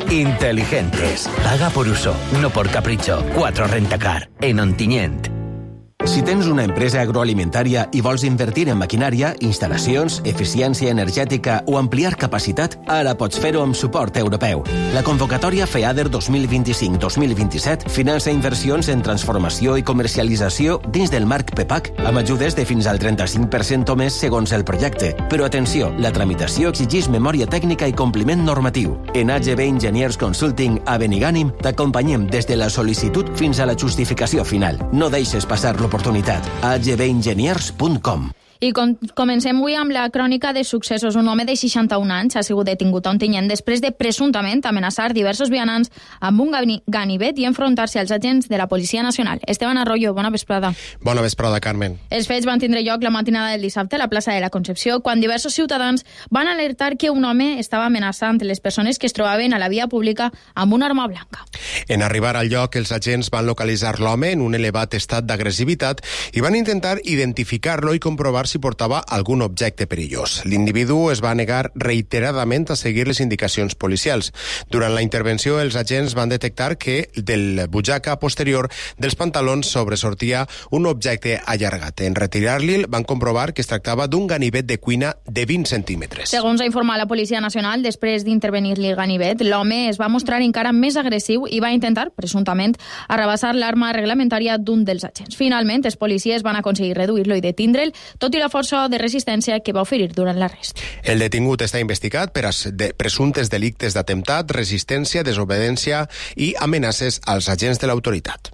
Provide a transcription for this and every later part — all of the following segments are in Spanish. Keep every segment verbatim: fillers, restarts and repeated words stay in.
Inteligentes. Paga por uso, no por capricho. cuatro Rentacar, en Ontinyent. Si tens una empresa agroalimentària i vols invertir en maquinària, instal·lacions, eficiència energètica o ampliar capacitat, ara pots fer-ho amb suport europeu. La convocatòria FEADER dos mil vint-i-cinc dos mil vint-i-set finança inversions en transformació i comercialització dins del marc PEPAC, amb ajudes de fins al trenta-cinc per cent o més segons el projecte. Però atenció, la tramitació exigeix memòria tècnica i compliment normatiu. En A G B Engineers Consulting a Benigànim t'acompanyem des de la sol·licitud fins a la justificació final. No deixes passar l'oportunitat. a g b engineers punt com. I com, comencem avui amb la crònica de successos. Un home de seixanta-un anys ha sigut detingut a Ontinyent després de presumptament amenaçar diversos vianants amb un ganivet i enfrontar-se als agents de la Policia Nacional. Esteban Arroyo, bona vesprada. Bona vesprada, Carmen. Els fets van tindre lloc la matinada del dissabte a la plaça de la Concepció, quan diversos ciutadans van alertar que un home estava amenaçant les persones que es trobaven a la via pública amb una arma blanca. En arribar al lloc, els agents van localitzar l'home en un elevat estat d'agressivitat i van intentar identificar-lo i comprovar si portava algun objecte perillós. L'individu es va negar reiteradament a seguir les indicacions policials. Durant la intervenció, els agents van detectar que del butxaca posterior dels pantalons sobresortia un objecte allargat. En retirar-li, van comprovar que es tractava d'un ganivet de cuina de vint centímetres. Segons ha informat la Policia Nacional, després d'intervenir-li el ganivet, l'home es va mostrar encara més agressiu i va intentar, presumptament, arrabassar l'arma reglamentària d'un dels agents. Finalment, els policies van aconseguir reduir-lo i detindre'l, tot i la força de resistència que va oferir durant l'arrest. El detingut està investigat per de presumptes delictes d'atemptat, resistència, desobediència i amenaces als agents de l'autoritat.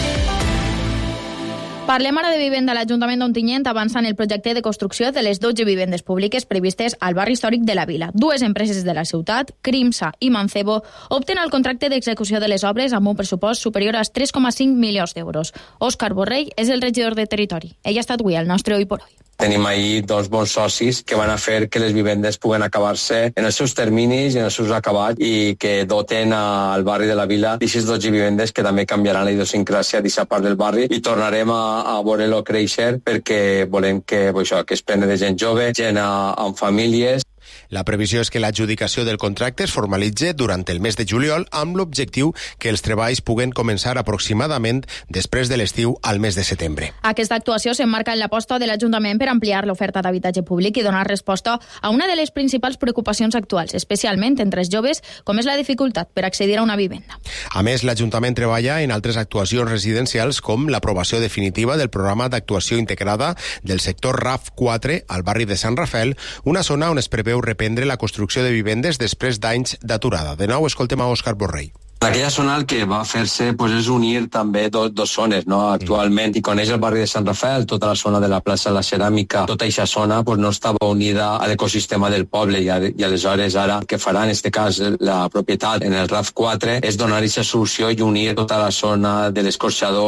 Parlem ara de vivenda. L'Ajuntament d'Ontinyent avança en el projecte de construcció de les dotze vivendes públiques previstes al barri històric de la Vila. Dues empreses de la ciutat, Crimsa i Mancebo, opten el contracte d'execució de les obres amb un pressupost superior als tres coma cinc milions d'euros. Òscar Borrell és el regidor de Territori. Ell ha estat avui al nostre Hoy por Hoy. Tenim ahir dos bons socis que van a fer que les vivendes puguen acabar-se en els seus terminis i en els seus acabats i que doten al barri de la Vila d'aquestes dotze vivendes que també canviaran la idiosincràsia d'aquesta part del barri i tornarem a, a veure-lo créixer perquè volem que, això, que es prene de gent jove, gent a, amb famílies. La previsió és que l'adjudicació del contracte es formalitze durant el mes de juliol amb l'objectiu que els treballs puguen començar aproximadament després de l'estiu al mes de setembre. Aquesta actuació s'emmarca en l'aposta de l'Ajuntament per ampliar l'oferta d'habitatge públic i donar resposta a una de les principals preocupacions actuals, especialment entre els joves, com és la dificultat per accedir a una vivenda. A més, l'Ajuntament treballa en altres actuacions residencials com l'aprovació definitiva del programa d'actuació integrada del sector R A F quatre al barri de Sant Rafael, una zona on es preveu reprendre la construcció de vivendes després d'anys d'aturada. De nou, escoltem a Òscar Borrell. En aquella zona el que va fer-se pues, és unir també dos, dos zones, no? Actualment, i coneix el barri de Sant Rafael, tota la zona de la plaça de la Ceràmica, tota aquesta zona pues, no estava unida a l'ecosistema del poble i, a, i aleshores ara el que farà en aquest cas la propietat en el R A F quatre és donar aquesta solució i unir tota la zona de l'escorxador.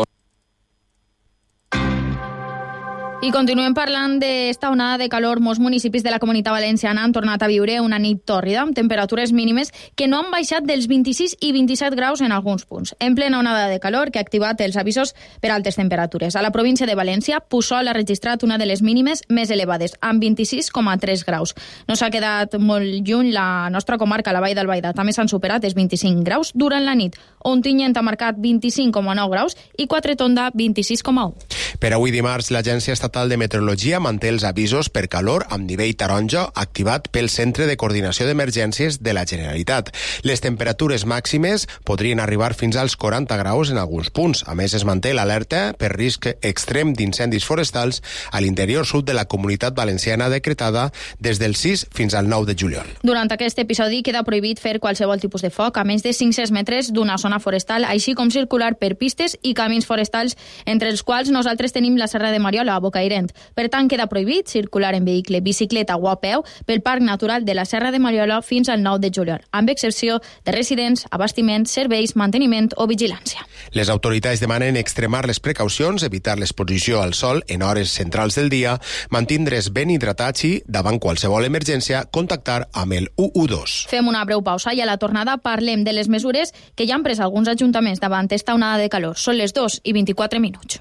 I continuem parlant d'esta onada de calor. Molts municipis de la Comunitat Valenciana han tornat a viure una nit tòrrida amb temperatures mínimes que no han baixat dels vint-i-sis i vint-i-set graus en alguns punts. En plena onada de calor que ha activat els avisos per altes temperatures. A la província de València, Puçol ha registrat una de les mínimes més elevades, amb vint-i-sis coma tres graus. No s'ha quedat molt lluny la nostra comarca, la Vall d'Albaida. També s'han superat els vint-i-cinc graus durant la nit. Ontinyent ha marcat vint-i-cinc coma nou graus i Quatretonda vint-i-sis coma u. Per avui dimarts, l'Agència Estatal de Meteorologia manté els avisos per calor amb nivell taronja activat pel Centre de Coordinació d'Emergències de la Generalitat. Les temperatures màximes podrien arribar fins als quaranta graus en alguns punts. A més, es manté l'alerta per risc extrem d'incendis forestals a l'interior sud de la Comunitat Valenciana decretada des del sis fins al nou de juliol. Durant aquest episodi queda prohibit fer qualsevol tipus de foc a més de cinc-cents metres d'una zona forestal, així com circular per pistes i camins forestals, entre els quals nosaltres tenim la Serra de Mariola a Bocairent. Per tant, queda prohibit circular en vehicle, bicicleta o a peu pel Parc Natural de la Serra de Mariola fins al nou de juliol, amb excepció de residents, abastiments, serveis, manteniment o vigilància. Les autoritats demanen extremar les precaucions, evitar l'exposició al sol en hores centrals del dia, mantindre's ben hidratats i, davant qualsevol emergència, contactar amb el u u dos. Fem una breu pausa i a la tornada parlem de les mesures que ja han pres alguns ajuntaments davant esta onada de calor. Són les dos i vint-i-quatre minuts.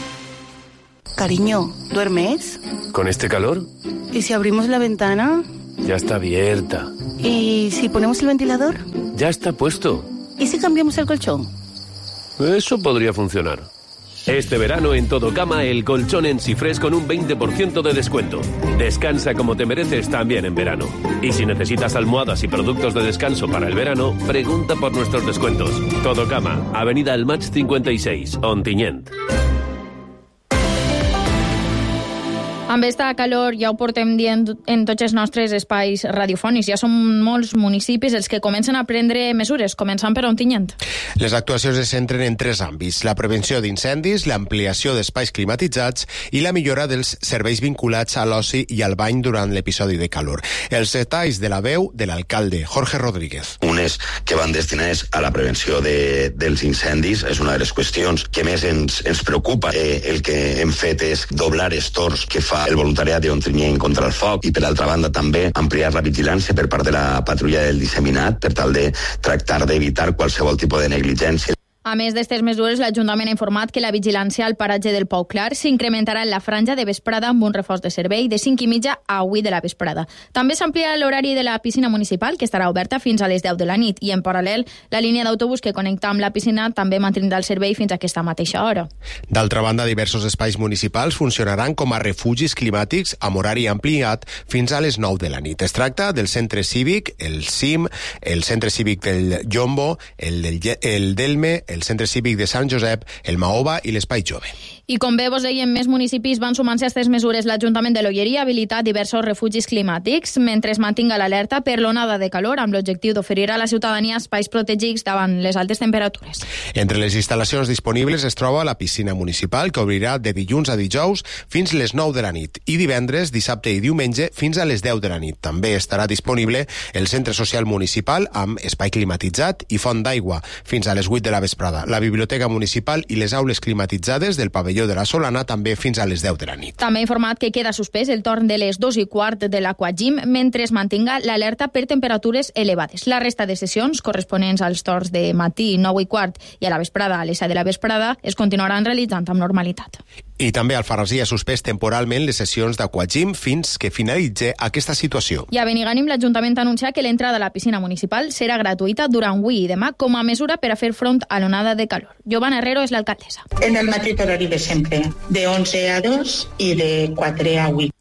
Cariño, ¿duermes? ¿Con este calor? ¿Y si abrimos la ventana? Ya está abierta. ¿Y si ponemos el ventilador? Ya está puesto. ¿Y si cambiamos el colchón? Eso podría funcionar. Este verano en Todo Cama el colchón en Sifres con un veinte por ciento de descuento. Descansa como te mereces también en verano. Y si necesitas almohadas y productos de descanso para el verano, pregunta por nuestros descuentos. Todo Cama, Avenida El Maig cincuenta y seis, Ontinyent. Amb esta calor ja ho portem dient en tots els nostres espais radiofònics. Ja són molts municipis els que comencen a prendre mesures, començant per Ontinyent. Les actuacions es centren en tres àmbits: la prevenció d'incendis, l'ampliació d'espais climatitzats i la millora dels serveis vinculats a l'oci i al bany durant l'episodi de calor. Els detalls de la veu de l'alcalde Jorge Rodríguez. Unes que van destinades a la prevenció de, dels incendis és una de les qüestions que més ens, ens preocupa. Eh, el que hem fet és doblar els torns que fa el voluntariat d'Ontinyent contra el foc i, per altra banda, també ampliar la vigilància per part de la patrulla del disseminat per tal de tractar d'evitar qualsevol tipus de negligència. A més d'aquestes mesures, l'Ajuntament ha informat que la vigilància al paratge del Pou Clar s'incrementarà en la franja de vesprada amb un reforç de servei de cinc i mitja a vuit de la vesprada. També s'amplia l'horari de la piscina municipal, que estarà oberta fins a les deu de la nit, i en paral·lel, la línia d'autobús que connecta amb la piscina també mantindrà el servei fins a aquesta mateixa hora. D'altra banda, diversos espais municipals funcionaran com a refugis climàtics amb horari ampliat fins a les nou de la nit. Es tracta del centre cívic, el C I M, el centre cívic del Jombo, el, del, el Delme, el centre cívic de Sant Josep, el Maova i l'Espai Jove. I com bé vos deien, més municipis van sumant-se a aquestes mesures. L'Ajuntament de l'Olleria ha habilitat diversos refugis climàtics mentre es mantinga l'alerta per l'onada de calor amb l'objectiu d'oferir a la ciutadania espais protegits davant les altes temperatures. Entre les instal·lacions disponibles es troba la piscina municipal, que obrirà de dilluns a dijous fins les nou de la nit, i divendres, dissabte i diumenge fins a les deu de la nit. També estarà disponible el centre social municipal amb espai climatitzat i font d'aigua fins a les vuit de la vesprada. La biblioteca municipal i les aules climatitzades del pavelló de la Solana també fins a les deu de la nit. També ha informat que queda suspès el torn de les dos i quart de l'Aquagym mentre es mantinga l'alerta per temperatures elevades. La resta de sessions corresponents als torns de matí, nou i quart, i a la vesprada, a les set de la vesprada, es continuaran realitzant amb normalitat. I també Alfarrasí ha suspès temporalment les sessions d'Aquagym fins que finalitzi aquesta situació. I a Benigànim, l'Ajuntament ha anunciat que l'entrada a la piscina municipal serà gratuïta durant avui i demà com a mesura per a fer front a l'onada de calor. Giovanna Herrero és l'alcaldessa. En el mateix horari de sempre, de onze a dos i de quatre a vuit.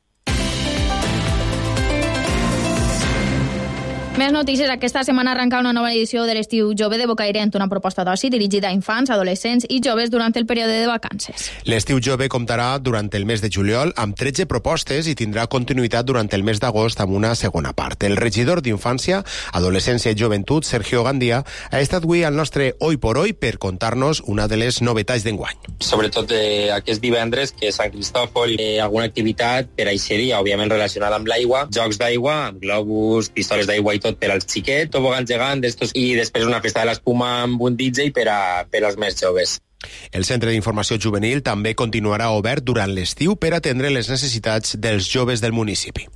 Més notícies. Aquesta setmana arrenca una nova edició de l'Estiu Jove de Bocairent, una proposta d'oci dirigida a infants, adolescents i joves durant el període de vacances. L'Estiu Jove comptarà durant el mes de juliol amb tretze propostes i tindrà continuïtat durant el mes d'agost amb una segona part. El regidor d'Infància, Adolescència i Joventut, Sergio Gandia, ha estat avui al nostre Hoy por Hoy per contar-nos una de les novetats d'enguany. Sobretot eh, aquest divendres, que és Sant Cristòfol, eh, alguna activitat per a aquest dia, òbviament relacionada amb l'aigua, jocs d'aigua, amb globus, pistoles d'aigua i tot per als xiquets, tobogans gegants d'estos, i després una festa de l'espuma amb un D J per, a, per als més joves. El Centre d'Informació Juvenil també continuarà obert durant l'estiu per atendre les necessitats dels joves del municipi.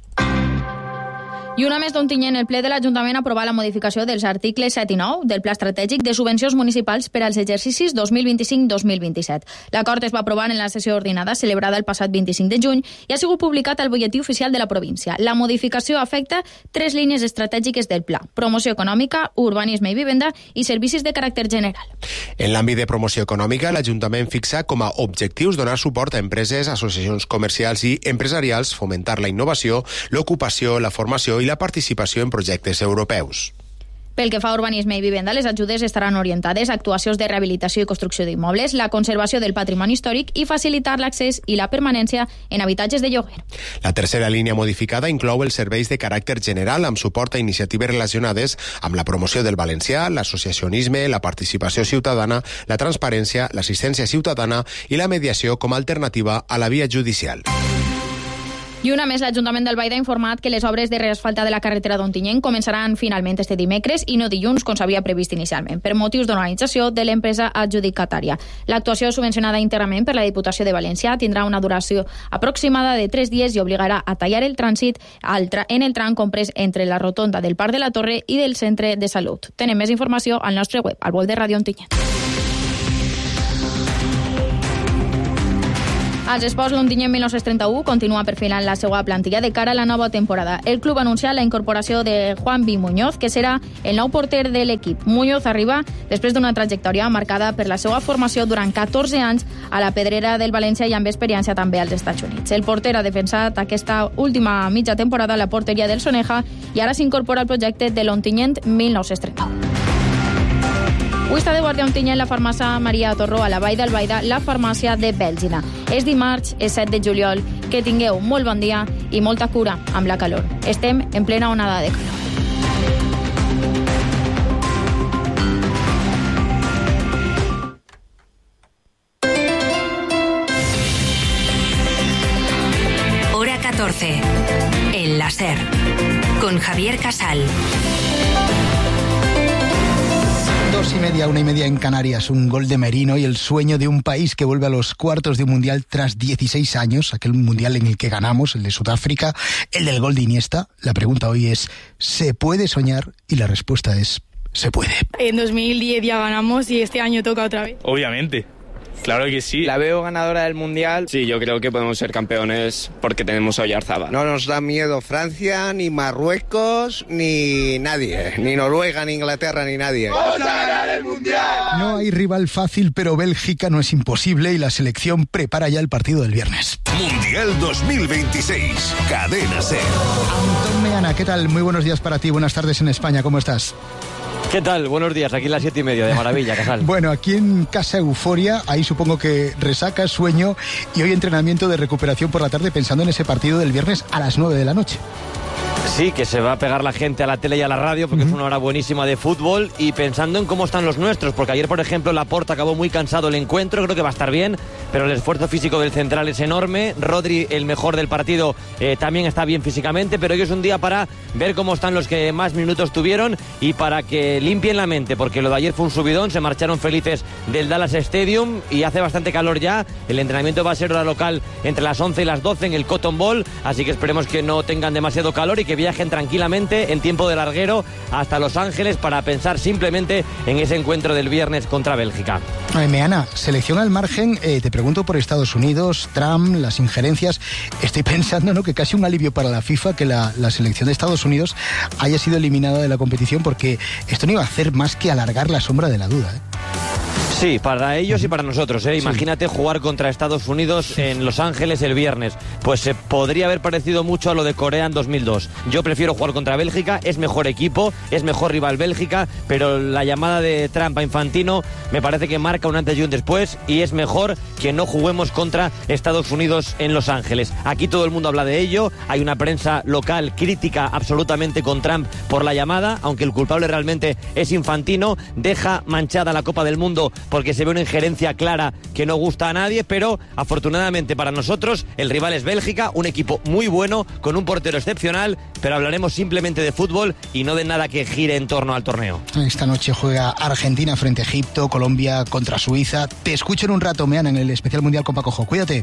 I una més d'Ontinyent, el ple de l'Ajuntament ha aprovat la modificació dels articles set i nou del Pla Estratègic de Subvencions Municipals per als exercicis dos mil vint-i-cinc dos mil vint-i-set. L'acord es va aprovar en la sessió ordinada celebrada el passat vint-i-cinc de juny i ha sigut publicat al Butlletí Oficial de la província. La modificació afecta tres línies estratègiques del pla: promoció econòmica, urbanisme i vivenda i servicis de caràcter general. En l'àmbit de promoció econòmica, l'Ajuntament fixa com a objectius donar suport a empreses, associacions comercials i empresarials, fomentar la innovació, l'ocupació, la formació i la participació en projectes europeus. Pel que fa a urbanisme i vivenda, les ajudes estaran orientades a actuacions de rehabilitació i construcció d'immobles, la conservació del patrimoni històric i facilitar l'accés i la permanència en habitatges de lloguer. La tercera línia modificada inclou els serveis de caràcter general amb suport a iniciatives relacionades amb la promoció del valencià, l'associacionisme, la participació ciutadana, la transparència, l'assistència ciutadana i la mediació com a alternativa a la via judicial. I una més, l'Ajuntament d'Albaida ha informat que les obres de reasfaltar de la carretera d'Ontinyent començaran finalment este dimecres i no dilluns, com s'havia previst inicialment, per motius d'organització de l'empresa adjudicatària. L'actuació, subvencionada íntegrament per la Diputació de València, tindrà una duració aproximada de tres dies i obligarà a tallar el trànsit en el tram comprès entre la rotonda del Parc de la Torre i del Centre de Salut. Tenem més informació al nostre web, al web de Ràdio Ontinyent. Als esports, l'Ontinyent mil nou-cents trenta-u continua perfilant la seva plantilla de cara a la nova temporada. El club ha anunciat la incorporació de Juanvi Muñoz, que serà el nou porter de l'equip. Muñoz arriba després d'una trajectòria marcada per la seva formació durant catorze anys a la Pedrera del València i amb experiència també als Estats Units. El porter ha defensat aquesta última mitja temporada a la porteria del Soneja i ara s'incorpora al projecte de l'Ontinyent mil nou-cents trenta-u. Avui està de guàrdia a Ontinyent la farmàcia Maria Torró, a la Vall d'Albaida, la farmàcia de Bèlgida. És dimarts, és set de juliol. Que tingueu molt bon dia i molta cura amb la calor. Estem en plena onada de calor. Hora catorce. El láser. Con Javier Casal. Dos y media, una y media en Canarias, un gol de Merino y el sueño de un país que vuelve a los cuartos de un mundial tras dieciséis años, aquel mundial en el que ganamos, el de Sudáfrica, el del gol de Iniesta. La pregunta hoy es, ¿se puede soñar? Y la respuesta es, se puede. En dos mil diez ya ganamos y este año toca otra vez. Obviamente. Claro que sí. La veo ganadora del Mundial. Sí, yo creo que podemos ser campeones porque tenemos a Oyarzábal. No nos da miedo Francia, ni Marruecos, ni nadie. Ni Noruega, ni Inglaterra, ni nadie. ¡Vamos a ganar el Mundial! No hay rival fácil, pero Bélgica no es imposible y la selección prepara ya el partido del viernes. Mundial dos mil veintiséis. Cadena SER. Antón Meana, ¿qué tal? Muy buenos días para ti. Buenas tardes en España. ¿Cómo estás? ¿Qué tal? Buenos días, aquí a las siete y media, de maravilla, Casal. Bueno, aquí en casa euforia, ahí supongo que resaca, sueño y hoy entrenamiento de recuperación por la tarde pensando en ese partido del viernes a las nueve de la noche. Sí, que se va a pegar la gente a la tele y a la radio porque uh-huh. es una hora buenísima de fútbol y pensando en cómo están los nuestros, porque ayer, por ejemplo, Laporta acabó muy cansado el encuentro, creo que va a estar bien, pero el esfuerzo físico del central es enorme. Rodri, el mejor del partido, eh, también está bien físicamente, pero hoy es un día para ver cómo están los que más minutos tuvieron y para que limpien la mente, porque lo de ayer fue un subidón, se marcharon felices del Dallas Stadium y hace bastante calor ya. El entrenamiento va a ser hora local entre las once y las doce en el Cotton Bowl, así que esperemos que no tengan demasiado calor y que viajen tranquilamente en tiempo de larguero hasta Los Ángeles para pensar simplemente en ese encuentro del viernes contra Bélgica. Ay, Meana, selección al margen, eh, te pregunto por Estados Unidos, Trump, las injerencias. Estoy pensando, ¿no?, que casi un alivio para la FIFA que la, la selección de Estados Unidos haya sido eliminada de la competición, porque esto no iba a hacer más que alargar la sombra de la duda, ¿eh? Sí, para ellos y para nosotros, ¿eh? Sí. Imagínate jugar contra Estados Unidos en Los Ángeles el viernes. Pues se eh, podría haber parecido mucho a lo de Corea en dos mil dos. Yo prefiero jugar contra Bélgica, es mejor equipo, es mejor rival Bélgica, pero la llamada de Trump a Infantino me parece que marca un antes y un después y es mejor que no juguemos contra Estados Unidos en Los Ángeles. Aquí todo el mundo habla de ello, hay una prensa local crítica absolutamente con Trump por la llamada, aunque el culpable realmente es Infantino, deja manchada la Copa del Mundo porque se ve una injerencia clara que no gusta a nadie, pero afortunadamente para nosotros el rival es Bélgica, un equipo muy bueno, con un portero excepcional, pero hablaremos simplemente de fútbol y no de nada que gire en torno al torneo. Esta noche juega Argentina frente a Egipto, Colombia contra Suiza. Te escucho en un rato, Meana, en el especial mundial con Pacojo. Cuídate.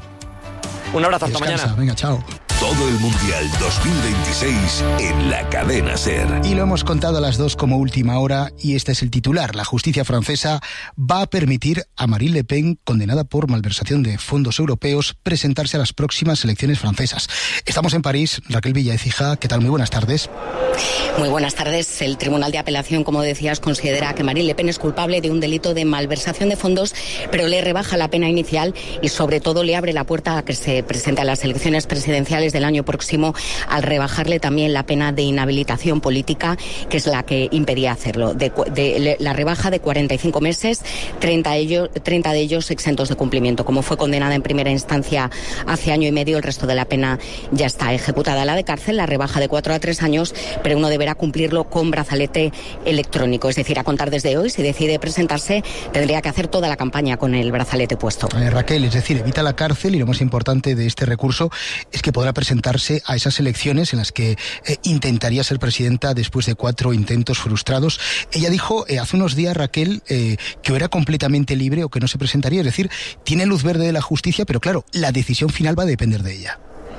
Un abrazo, hasta Descansa. mañana. Venga, chao. Todo el Mundial dos mil veintiséis en la Cadena SER. Y lo hemos contado a las dos como última hora y este es el titular. La justicia francesa va a permitir a Marine Le Pen, condenada por malversación de fondos europeos, presentarse a las próximas elecciones francesas. Estamos en París. Raquel Villaécija, ¿qué tal? Muy buenas tardes. Muy buenas tardes. El Tribunal de Apelación, como decías, considera que Marine Le Pen es culpable de un delito de malversación de fondos, pero le rebaja la pena inicial y sobre todo le abre la puerta a que se presente a las elecciones presidenciales del año próximo, al rebajarle también la pena de inhabilitación política, que es la que impedía hacerlo. De, de, la rebaja de cuarenta y cinco meses, treinta de, ellos, treinta de ellos exentos de cumplimiento. Como fue condenada en primera instancia hace año y medio, el resto de la pena ya está ejecutada. La de cárcel, la rebaja de cuatro a tres años, pero uno deberá cumplirlo con brazalete electrónico. Es decir, a contar desde hoy, si decide presentarse, tendría que hacer toda la campaña con el brazalete puesto. Eh, Raquel, es decir, evita la cárcel y lo más importante de este recurso es que podrá presentarse a esas elecciones en las que eh, intentaría ser presidenta después de cuatro intentos frustrados. Ella dijo eh, hace unos días, Raquel, eh, que o era completamente libre o que no se presentaría. Es decir, tiene luz verde de la justicia, pero claro, la decisión final va a depender de ella.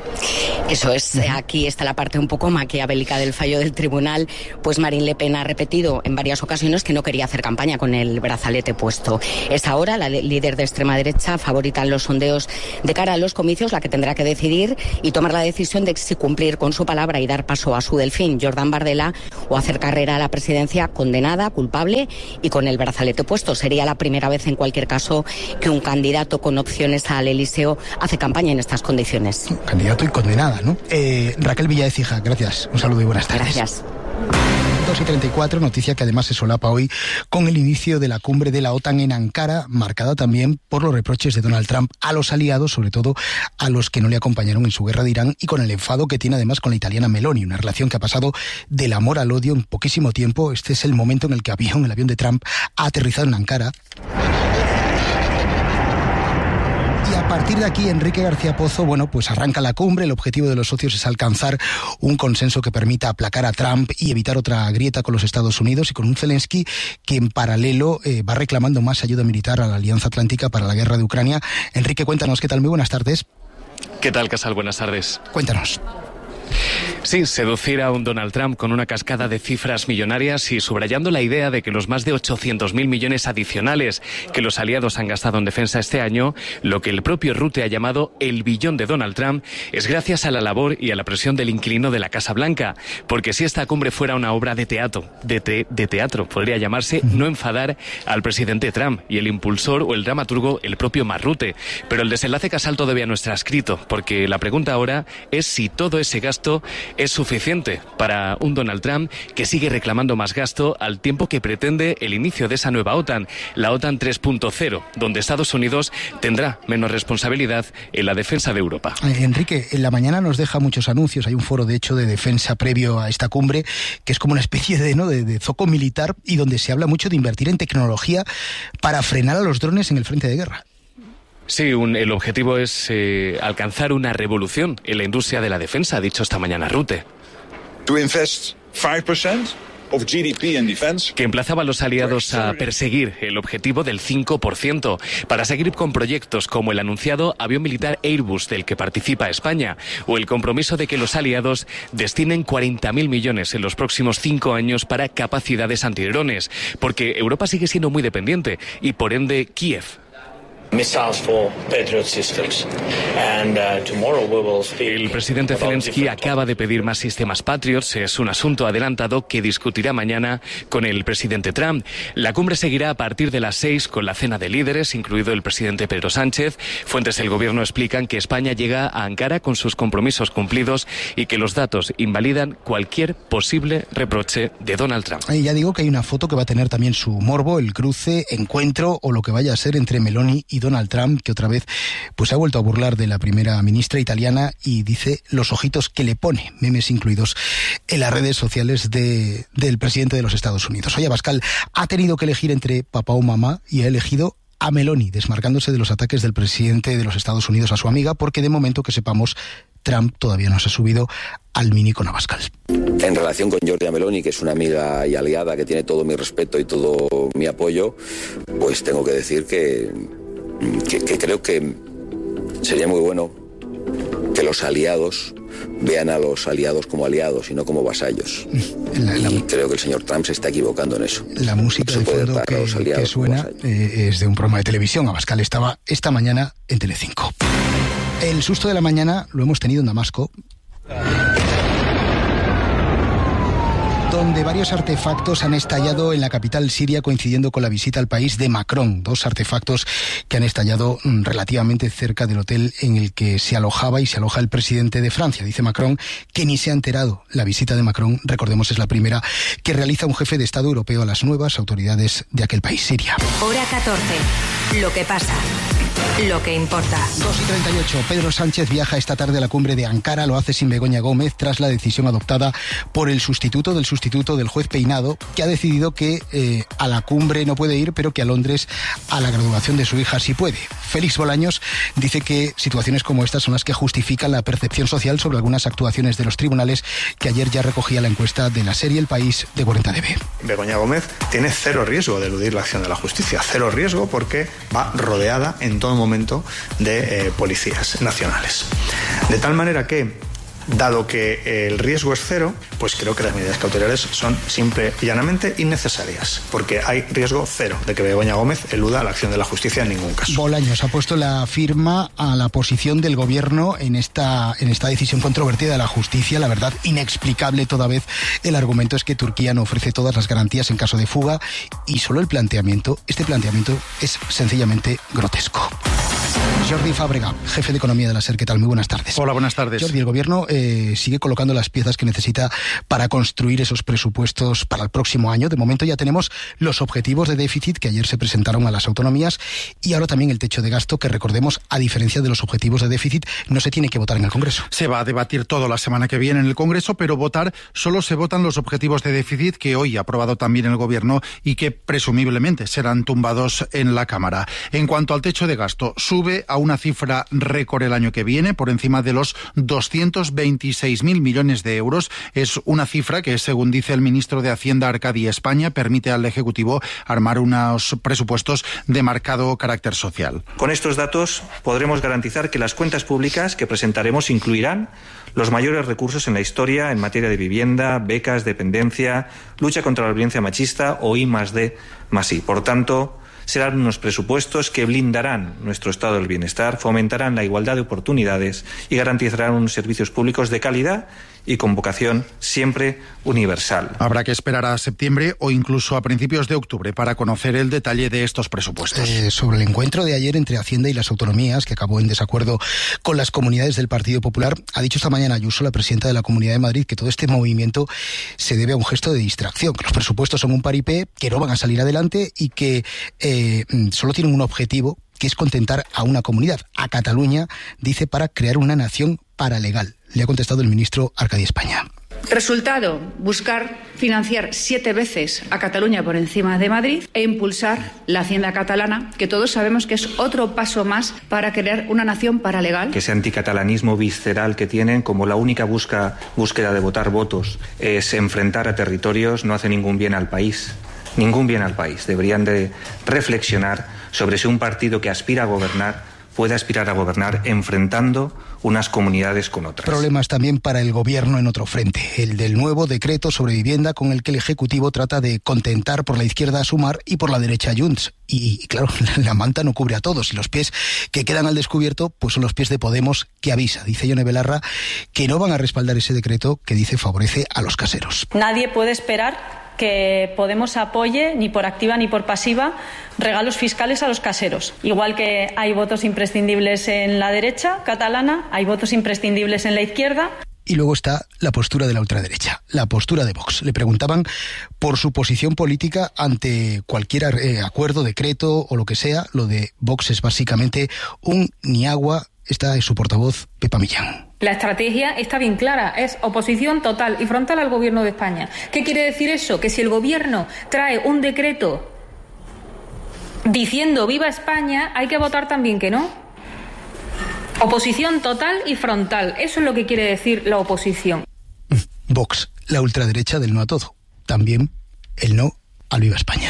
Eso es, aquí está la parte un poco maquiavélica del fallo del tribunal, pues Marine Le Pen ha repetido en varias ocasiones que no quería hacer campaña con el brazalete puesto. Es ahora la líder de extrema derecha, favorita en los sondeos de cara a los comicios, la que tendrá que decidir y tomar la decisión de si cumplir con su palabra y dar paso a su delfín, Jordan Bardella, o hacer carrera a la presidencia condenada, culpable y con el brazalete puesto. Sería la primera vez en cualquier caso que un candidato con opciones al Elíseo hace campaña en estas condiciones. Candidato y condenada, ¿no? Eh, Raquel Villaécija, gracias. Un saludo y buenas tardes. Gracias. dos y treinta y cuatro, noticia que además se solapa hoy con el inicio de la cumbre de la OTAN en Ankara, marcada también por los reproches de Donald Trump a los aliados, sobre todo a los que no le acompañaron en su guerra de Irán, y con el enfado que tiene además con la italiana Meloni, una relación que ha pasado del amor al odio en poquísimo tiempo. Este es el momento en el que avión, el avión de Trump ha aterrizado en Ankara. Y a partir de aquí, Enrique García Pozo, bueno, pues arranca la cumbre. El objetivo de los socios es alcanzar un consenso que permita aplacar a Trump y evitar otra grieta con los Estados Unidos, y con un Zelensky que en paralelo eh, va reclamando más ayuda militar a la Alianza Atlántica para la guerra de Ucrania. Enrique, cuéntanos, ¿qué tal? Muy buenas tardes. ¿Qué tal, Casal? Buenas tardes. Cuéntanos. Sí, seducir a un Donald Trump con una cascada de cifras millonarias y subrayando la idea de que los más de ochocientos mil millones adicionales que los aliados han gastado en defensa este año, lo que el propio Rutte ha llamado el billón de Donald Trump, es gracias a la labor y a la presión del inquilino de la Casa Blanca. Porque si esta cumbre fuera una obra de teatro, de, te, de teatro, podría llamarse No enfadar al presidente Trump, y el impulsor o el dramaturgo el propio Mark Rutte. Pero el desenlace, Casal, todavía no está escrito, porque la pregunta ahora es si todo ese gasto es suficiente para un Donald Trump que sigue reclamando más gasto al tiempo que pretende el inicio de esa nueva OTAN, la OTAN tres punto cero, donde Estados Unidos tendrá menos responsabilidad en la defensa de Europa. Eh, Enrique, en la mañana nos deja muchos anuncios. Hay un foro, de hecho, de defensa previo a esta cumbre, que es como una especie de, ¿no? de, de zoco militar, y donde se habla mucho de invertir en tecnología para frenar a los drones en el frente de guerra. Sí, un, el objetivo es eh, alcanzar una revolución en la industria de la defensa, ha dicho esta mañana Rutte. To invest five percent of G D P in defense. Que emplazaba a los aliados a perseguir el objetivo del cinco por ciento para seguir con proyectos como el anunciado avión militar Airbus del que participa España, o el compromiso de que los aliados destinen cuarenta mil millones en los próximos cinco años para capacidades antidrones, porque Europa sigue siendo muy dependiente y por ende Kiev El presidente Zelensky acaba de pedir más sistemas Patriots. Es un asunto adelantado que discutirá mañana con el presidente Trump. La cumbre seguirá a partir de las seis con la cena de líderes, incluido el presidente Pedro Sánchez. Fuentes del gobierno explican que España llega a Ankara con sus compromisos cumplidos y que los datos invalidan cualquier posible reproche de Donald Trump. Ahí ya digo que hay una foto que va a tener también su morbo, el cruce, encuentro o lo que vaya a ser entre Meloni y Donald Trump, que otra vez pues se ha vuelto a burlar de la primera ministra italiana y dice los ojitos que le pone, memes incluidos en las redes sociales de, del presidente de los Estados Unidos. Hoy Abascal ha tenido que elegir entre papá o mamá y ha elegido a Meloni, desmarcándose de los ataques del presidente de los Estados Unidos a su amiga, porque de momento que sepamos Trump todavía no se ha subido al Mini con Abascal. En relación con Giorgia Meloni, que es una amiga y aliada que tiene todo mi respeto y todo mi apoyo, pues tengo que decir que Que, que creo que sería muy bueno que los aliados vean a los aliados como aliados y no como vasallos. La, la, y creo que el señor Trump se está equivocando en eso. La música no de fondo que, que suena eh, es de un programa de televisión. Abascal estaba esta mañana en Telecinco. El susto de la mañana lo hemos tenido en Damasco, donde varios artefactos han estallado en la capital siria coincidiendo con la visita al país de Macron. Dos artefactos que han estallado relativamente cerca del hotel en el que se alojaba y se aloja el presidente de Francia. Dice Macron que ni se ha enterado. La visita de Macron, recordemos, es la primera que realiza un jefe de Estado europeo a las nuevas autoridades de aquel país, Siria. Hora catorce. Lo que pasa. Lo que importa. dos y treinta y ocho. Pedro Sánchez viaja esta tarde a la cumbre de Ankara. Lo hace sin Begoña Gómez tras la decisión adoptada por el sustituto del sustituto sustituto del juez Peinado, que ha decidido que eh, a la cumbre no puede ir, pero que a Londres a la graduación de su hija sí puede. Félix Bolaños dice que situaciones como estas son las que justifican la percepción social sobre algunas actuaciones de los tribunales, que ayer ya recogía la encuesta de la serie El País de cuarenta D B. Begoña Gómez tiene cero riesgo de eludir la acción de la justicia, cero riesgo porque va rodeada en todo momento de eh, policías nacionales. De tal manera que, dado que el riesgo es cero, pues creo que las medidas cautelares son simple y llanamente innecesarias, porque hay riesgo cero de que Begoña Gómez eluda la acción de la justicia en ningún caso. Bolaños ha puesto la firma a la posición del gobierno en esta, en esta decisión controvertida de la justicia. La verdad, inexplicable toda vez. El argumento es que Turquía no ofrece todas las garantías en caso de fuga, y solo el planteamiento, este planteamiento es sencillamente grotesco. Jordi Fàbrega, jefe de Economía de la SER, ¿qué tal? Muy buenas tardes. Hola, buenas tardes. Jordi, el gobierno eh, sigue colocando las piezas que necesita para construir esos presupuestos para el próximo año. De momento ya tenemos los objetivos de déficit que ayer se presentaron a las autonomías, y ahora también el techo de gasto, que recordemos, a diferencia de los objetivos de déficit, no se tiene que votar en el Congreso. Se va a debatir todo la semana que viene en el Congreso, pero votar solo se votan los objetivos de déficit que hoy ha aprobado también el gobierno y que presumiblemente serán tumbados en la Cámara. En cuanto al techo de gasto, sube a una cifra récord el año que viene, por encima de los doscientos veintiséis mil millones de euros. Es una cifra que, según dice el ministro de Hacienda, Arcadi España, permite al Ejecutivo armar unos presupuestos de marcado carácter social. Con estos datos podremos garantizar que las cuentas públicas que presentaremos incluirán los mayores recursos en la historia en materia de vivienda, becas, dependencia, lucha contra la violencia machista o I más D más I. Por tanto, serán unos presupuestos que blindarán nuestro estado del bienestar, fomentarán la igualdad de oportunidades y garantizarán unos servicios públicos de calidad y con vocación siempre universal. Habrá que esperar a septiembre o incluso a principios de octubre para conocer el detalle de estos presupuestos. Eh, sobre el encuentro de ayer entre Hacienda y las autonomías, que acabó en desacuerdo con las comunidades del Partido Popular, ha dicho esta mañana Ayuso, la presidenta de la Comunidad de Madrid, que todo este movimiento se debe a un gesto de distracción, que los presupuestos son un paripé, que no van a salir adelante y que eh, solo tienen un objetivo, que es contentar a una comunidad, a Cataluña, dice, para crear una nación paralegal. Le ha contestado el ministro Arcadi España. Resultado, buscar financiar siete veces a Cataluña por encima de Madrid e impulsar la hacienda catalana, que todos sabemos que es otro paso más para crear una nación paralegal. Que ese anticatalanismo visceral que tienen, como la única busca, búsqueda de votar votos es enfrentar a territorios, no hace ningún bien al país. Ningún bien al país. Deberían de reflexionar sobre si un partido que aspira a gobernar puede aspirar a gobernar enfrentando unas comunidades con otras. Problemas también para el gobierno en otro frente, el del nuevo decreto sobre vivienda, con el que el Ejecutivo trata de contentar por la izquierda a Sumar y por la derecha a Junts. Y, y claro, la manta no cubre a todos, y los pies que quedan al descubierto pues son los pies de Podemos, que avisa, dice Ione Belarra, que no van a respaldar ese decreto que dice favorece a los caseros. Nadie puede esperar que Podemos apoye, ni por activa ni por pasiva, regalos fiscales a los caseros. Igual que hay votos imprescindibles en la derecha catalana, hay votos imprescindibles en la izquierda. Y luego está la postura de la ultraderecha, la postura de Vox. Le preguntaban por su posición política ante cualquier eh, acuerdo, decreto o lo que sea. Lo de Vox es básicamente un ni agua. Esta es su portavoz, Pepa Millán. La estrategia está bien clara, es oposición total y frontal al gobierno de España. ¿Qué quiere decir eso? Que si el gobierno trae un decreto diciendo viva España, hay que votar también que no. Oposición total y frontal, eso es lo que quiere decir la oposición. Vox, la ultraderecha del no a todo. También el no al viva España.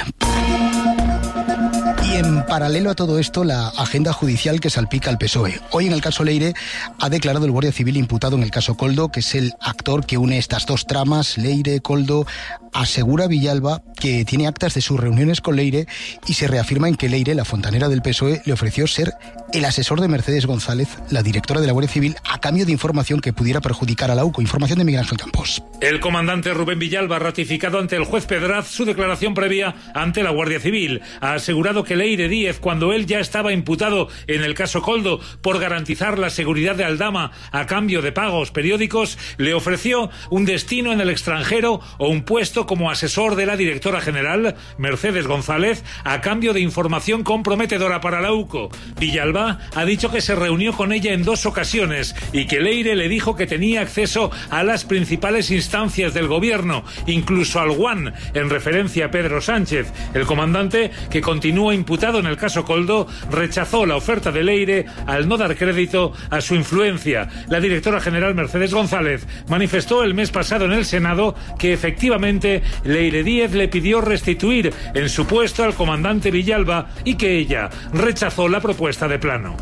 Y en paralelo a todo esto, la agenda judicial que salpica al P S O E. Hoy en el caso Leire ha declarado el guardia civil imputado en el caso Koldo, que es el actor que une estas dos tramas, Leire, Koldo. Asegura Villalba que tiene actas de sus reuniones con Leire y se reafirma en que Leire, la fontanera del P S O E, le ofreció ser el asesor de Mercedes González, la directora de la Guardia Civil, a cambio de información que pudiera perjudicar a la U C O. Información de Miguel Ángel Campos. El comandante Rubén Villalba ha ratificado ante el juez Pedraz su declaración previa ante la Guardia Civil. Ha asegurado que Leire Díez, cuando él ya estaba imputado en el caso Koldo por garantizar la seguridad de Aldama a cambio de pagos periódicos, le ofreció un destino en el extranjero o un puesto nombrado como asesor de la directora general, Mercedes González, a cambio de información comprometedora para la U C O. Villalba ha dicho que se reunió con ella en dos ocasiones y que Leire le dijo que tenía acceso a las principales instancias del gobierno, incluso al U A N, en referencia a Pedro Sánchez. El comandante, que continúa imputado en el caso Coldo, rechazó la oferta de Leire al no dar crédito a su influencia. La directora general Mercedes González manifestó el mes pasado en el Senado que efectivamente Leire Díez le pidió restituir en su puesto al comandante Villalba y que ella rechazó la propuesta de plano.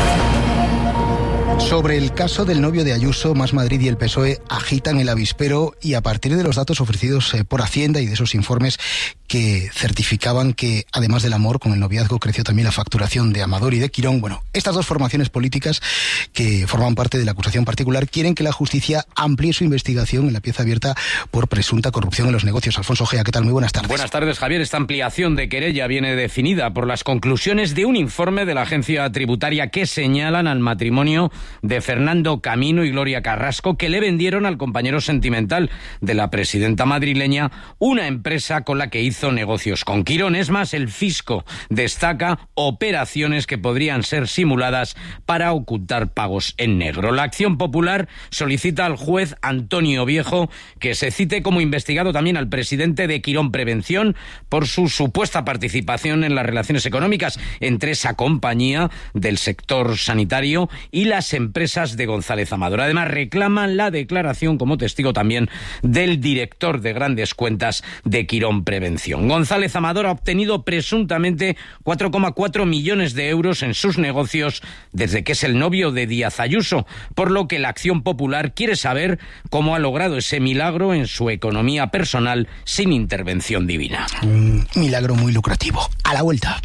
Sobre el caso del novio de Ayuso, Más Madrid y el P S O E agitan el avispero y a partir de los datos ofrecidos eh, por Hacienda y de esos informes que certificaban que, además del amor, con el noviazgo creció también la facturación de Amador y de Quirón. Bueno, estas dos formaciones políticas que forman parte de la acusación particular quieren que la justicia amplíe su investigación en la pieza abierta por presunta corrupción en los negocios. Alfonso Gea, ¿qué tal? Muy buenas tardes. Buenas tardes, Javier. Esta ampliación de querella viene definida por las conclusiones de un informe de la agencia tributaria que señalan al matrimonio de Fernando Camino y Gloria Carrasco, que le vendieron al compañero sentimental de la presidenta madrileña una empresa con la que hizo negocios con Quirón. Es más, el fisco destaca operaciones que podrían ser simuladas para ocultar pagos en negro. La Acción Popular solicita al juez Antonio Viejo que se cite como investigado también al presidente de Quirón Prevención por su supuesta participación en las relaciones económicas entre esa compañía del sector sanitario y las empresas de González Amador. Además, reclaman la declaración como testigo también del director de grandes cuentas de Quirón Prevención. González Amador ha obtenido presuntamente cuatro coma cuatro millones de euros en sus negocios desde que es el novio de Díaz Ayuso, por lo que la Acción Popular quiere saber cómo ha logrado ese milagro en su economía personal sin intervención divina. Un milagro muy lucrativo. A la vuelta.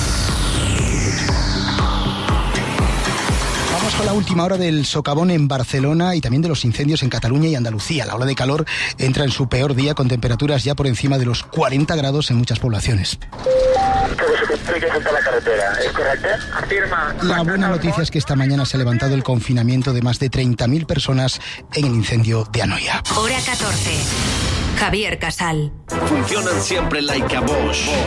Vamos con la última hora del socavón en Barcelona y también de los incendios en Cataluña y Andalucía. La ola de calor entra en su peor día con temperaturas ya por encima de los cuarenta grados en muchas poblaciones. La buena noticia es que esta mañana se ha levantado el confinamiento de más de treinta mil personas en el incendio de Anoia. Hora catorce. Javier Casal. Funcionan siempre like a Bosch.